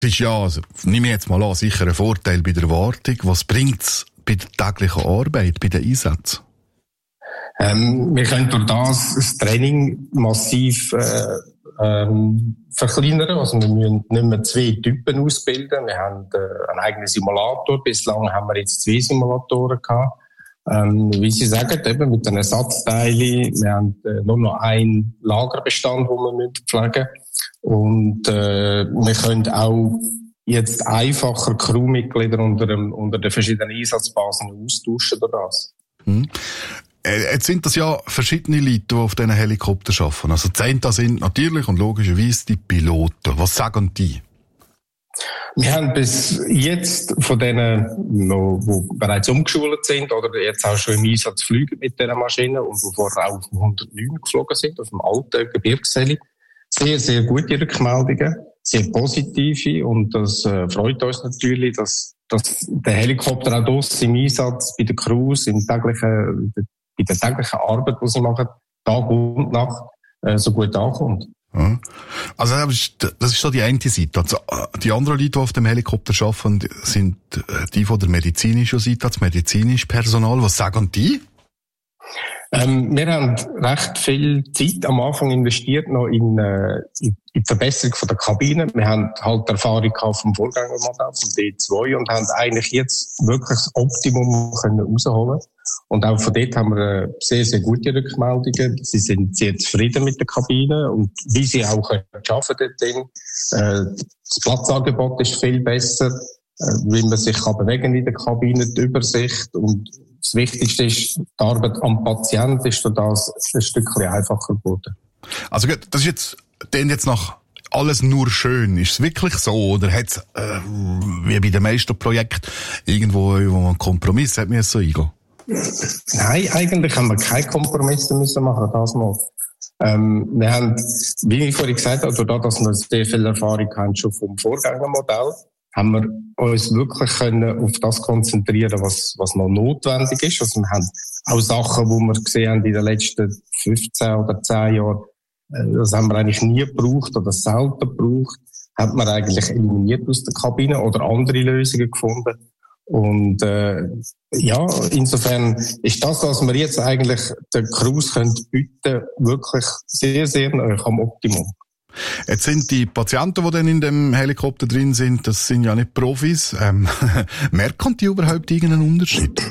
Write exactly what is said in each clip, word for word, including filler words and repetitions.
Das ist ja, also, nehme ich jetzt mal an, sicher ein Vorteil bei der Wartung. Was bringt es bei der täglichen Arbeit, bei den Einsätzen? Ähm, wir können durch das, das Training massiv äh, ähm, verkleinern. Also wir müssen nicht mehr zwei Typen ausbilden. Wir haben äh, einen eigenen Simulator. Bislang haben wir jetzt zwei Simulatoren gehabt. Ähm, wie Sie sagen, eben mit den Ersatzteilen. Wir haben äh, nur noch einen Lagerbestand, den wir müssen pflegen. Und äh, wir können auch jetzt einfacher Crewmitglieder unter, dem, unter den verschiedenen Einsatzbasen austauschen durch das. Hm. Jetzt sind das ja verschiedene Leute, die auf diesen Helikoptern arbeiten. Also die einen sind natürlich und logischerweise die Piloten. Was sagen die? Wir haben bis jetzt von denen, die bereits umgeschult sind oder jetzt auch schon im Einsatz fliegen mit dieser Maschine und die vorher auch auf dem hundertneun geflogen sind, auf dem alten Gebirgsheli, sehr, sehr gute Rückmeldungen, sehr positive, und das äh, freut uns natürlich, dass, dass der Helikopter auch draussen im Einsatz bei den Crews, im täglichen, bei der täglichen Arbeit, die sie machen, Tag und Nacht, äh, so gut ankommt. Ja. Also das ist so die eine Seite. Also die anderen Leute, die auf dem Helikopter arbeiten, sind die von der medizinischen Seite, das medizinische Personal. Was sagen die? Ähm, wir haben recht viel Zeit am Anfang investiert noch in, äh, in die Verbesserung von der Kabine. Wir haben halt Erfahrung gehabt vom Vorgängermodell, vom D zwei, und haben eigentlich jetzt wirklich das Optimum können rausholen. Und auch von dort haben wir sehr, sehr gute Rückmeldungen. Sie sind sehr zufrieden mit der Kabine und wie sie auch können arbeiten dort drin. Äh, das Platzangebot ist viel besser, äh, wie man sich kann bewegen in der Kabine, die Übersicht, und das Wichtigste ist, die Arbeit am Patienten ist durch das ein Stückchen einfacher geworden. Also das ist jetzt, denn jetzt nach alles nur schön. Ist es wirklich so? Oder hat es, äh, wie bei den meisten Projekten, irgendwo, wo man einen Kompromiss hat, müssen eingehen? Nein, eigentlich haben wir keine Kompromisse müssen machen, das mal. Ähm, wir haben, wie ich vorhin gesagt habe, dadurch, dass wir sehr viel Erfahrung haben schon vom Vorgängermodell, haben wir uns wirklich können auf das konzentrieren, was, was noch notwendig ist. Also wir haben auch Sachen, die wir gesehen haben in den letzten fünfzehn oder zehn Jahren, das haben wir eigentlich nie gebraucht oder selten gebraucht, hat man eigentlich eliminiert aus der Kabine oder andere Lösungen gefunden. Und äh, ja, insofern ist das, was wir jetzt eigentlich den Crews können bieten, wirklich sehr, sehr nah am Optimum. Jetzt sind die Patienten, die dann in dem Helikopter drin sind, das sind ja nicht Profis. Ähm, merken die überhaupt irgendeinen Unterschied?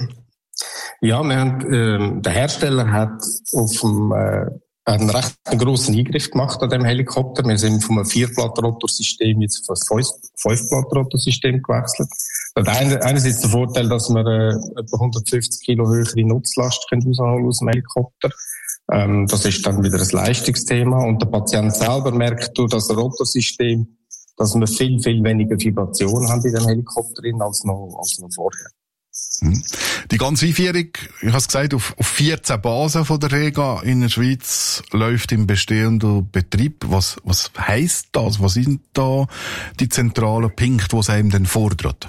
Ja, wir haben, äh, der Hersteller hat auf dem, äh, einen recht grossen Eingriff gemacht an dem Helikopter. Wir sind vom Vierblatt-Rotorsystem jetzt auf ein Fünfblatt-Rotorsystem gewechselt. Das eine, einerseits der Vorteil, dass wir äh, etwa hundertfünfzig Kilo höhere Nutzlast können rausholen aus dem Helikopter. Ähm, das ist dann wieder ein Leistungsthema. Und der Patient selber merkt durch das Rotorsystem, dass wir viel, viel weniger Vibration haben in dem Helikopter drin als noch, als noch vorher. Die ganze Einführung, ich habe es gesagt, auf, auf vierzehn Basen von der Rega in der Schweiz läuft im bestehenden Betrieb. Was, was heisst das? Was sind da die zentralen Punkte, die es einem denn fordert?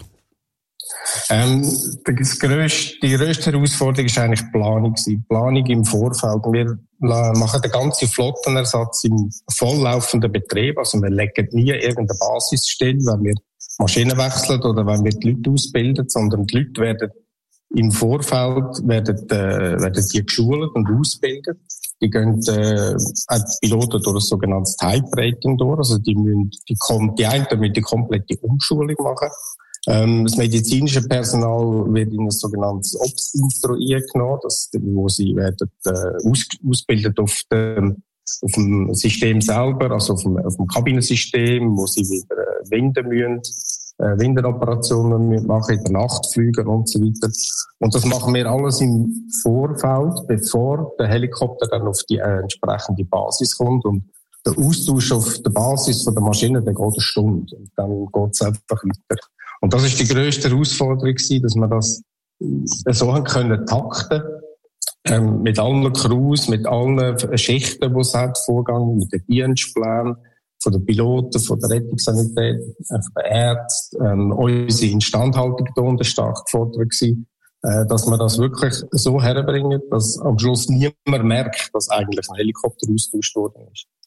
Ähm, das grösste, die grösste Herausforderung ist eigentlich die Planung. Die Planung im Vorfeld. Wir machen den ganzen Flottenersatz im volllaufenden Betrieb. Also wir legen nie irgendeine Basis still, wenn wir Maschinen wechseln oder wenn wir die Leute ausbilden, sondern die Leute werden im Vorfeld werden, äh, werden die geschult und ausgebildet. Die gehen äh, auch die Piloten durch ein sogenanntes Type-Rating durch. Also die müssen, die, die einen müssen die komplette Umschulung machen. Ähm, das medizinische Personal wird in ein sogenanntes O P S-Intro eingenommen, das, wo sie werden äh, aus, ausgebildet auf dem, auf dem System selber, also auf dem, auf dem Kabinensystem, wo sie wieder äh, winden müssen, äh, Windenoperationen müssen machen, in der Nacht fliegen und so weiter. Und das machen wir alles im Vorfeld, bevor der Helikopter dann auf die äh, entsprechende Basis kommt. Und der Austausch auf der Basis von der Maschine, der geht eine Stunde. Und dann geht es einfach weiter. Und das ist die grösste Herausforderung gewesen, dass wir das so haben können takten, ähm, mit allen Crews, mit allen Schichten, die es hat, Vorgang, mit den Dienstplänen, von den Piloten, von der Rettungssanität, von den Ärzten, ähm, unsere Instandhaltung da und stark gefordert gewesen, äh, dass wir das wirklich so herbringen, dass am Schluss niemand merkt, dass eigentlich ein Helikopter austauscht worden ist.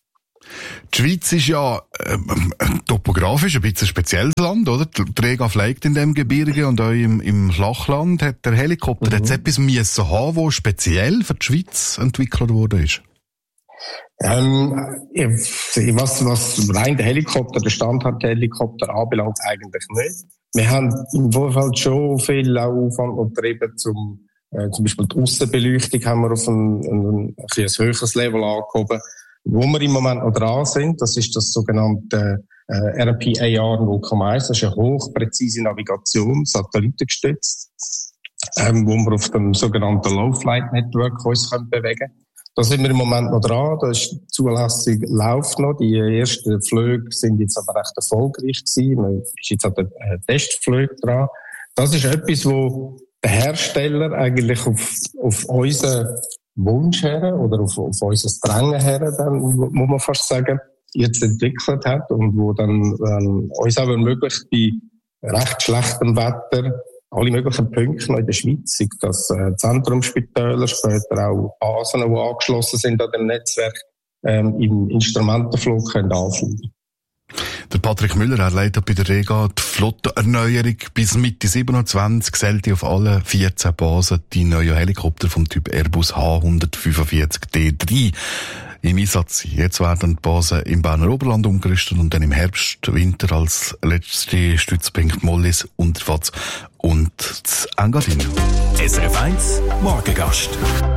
Die Schweiz ist ja äh, topografisch ein bisschen ein spezielles Land, oder? Die Rega fliegt in dem Gebirge und auch im, im Flachland hat der Helikopter mhm. jetzt etwas müssen haben, was speziell für die Schweiz entwickelt worden ist. Ähm, was, was rein der Helikopter, der Standard-Helikopter anbelangt, eigentlich nicht. Wir haben im Vorfeld schon viel Aufwand betrieben, zum, äh, zum Beispiel die Aussenbeleuchtung haben wir auf ein, ein, ein, ein höheres Level angehoben. Wo wir im Moment noch dran sind, das ist das sogenannte äh, R P A R null Komma eins, das ist eine hochpräzise Navigation, satellitengestützt, ähm, wo wir auf dem sogenannten Low-Flight-Network uns können bewegen können. Da sind wir im Moment noch dran, da ist die Zulassung läuft noch, die ersten Flüge sind jetzt aber recht erfolgreich gewesen, man ist jetzt an den äh, Testflügen dran. Das ist etwas, wo der Hersteller eigentlich auf, auf unseren Wunsch her oder auf, auf unser Drängen her, dann, muss man fast sagen, jetzt entwickelt hat und wo dann ähm, uns auch ermöglicht, bei recht schlechtem Wetter alle möglichen Punkte noch in der Schweiz, sei das äh, Zentrumsspitäler, später auch Basen, die angeschlossen sind an dem Netzwerk, ähm, im Instrumentenflug können anfliegen. Der Patrick Müller, er leitet bei der Rega die Flottenerneuerung bis Mitte siebenundzwanzig, sollte auf alle vierzehn Basen die neuen Helikopter vom Typ Airbus H hundertfünfundvierzig D drei im Einsatz sein. Jetzt werden die Basen im Berner Oberland umgerüstet und dann im Herbst, Winter als letzte Stützpunkt Mollis, Unterfatz und das Engadin. S R F eins Morgengast.